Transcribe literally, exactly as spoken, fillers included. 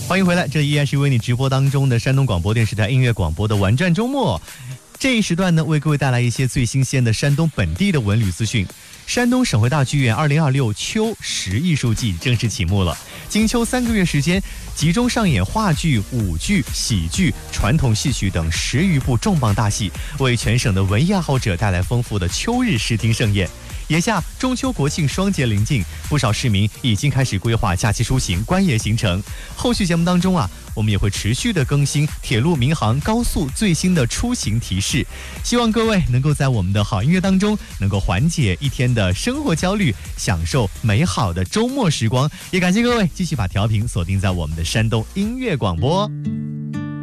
欢迎回来，这依然是为你直播当中的山东广播电视台音乐广播的玩转周末。这一时段呢，为各位带来一些最新鲜的山东本地的文旅资讯。山东省会大剧院二零二六秋实艺术季正式启幕了，金秋三个月时间，集中上演话剧、舞剧、喜剧、传统戏曲等十余部重磅大戏，为全省的文艺爱好者带来丰富的秋日视听盛宴。眼下中秋国庆双节临近，不少市民已经开始规划假期出行、观野行程。后续节目当中啊，我们也会持续的更新铁路、民航、高速最新的出行提示，希望各位能够在我们的好音乐当中，能够缓解一天的生活焦虑，享受美好的周末时光。也感谢各位继续把调频锁定在我们的山东音乐广播。